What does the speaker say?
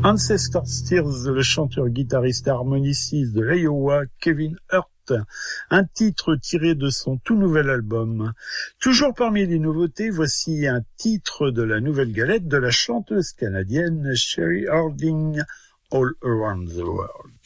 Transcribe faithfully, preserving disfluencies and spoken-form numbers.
Ancestor Steers, le chanteur, guitariste et harmoniciste de l'Iowa, Kevin Hurt, un titre tiré de son tout nouvel album. Toujours parmi les nouveautés, voici un titre de la nouvelle galette de la chanteuse canadienne Sherry Harding, All Around the World.